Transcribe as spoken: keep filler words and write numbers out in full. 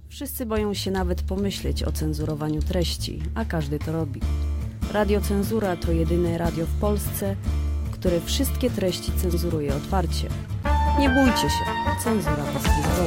Wszyscy boją się nawet pomyśleć o cenzurowaniu treści, a każdy to robi. Radio Cenzura to jedyne radio w Polsce, które wszystkie treści cenzuruje otwarcie. Nie bójcie się, cenzura was nie zaboli.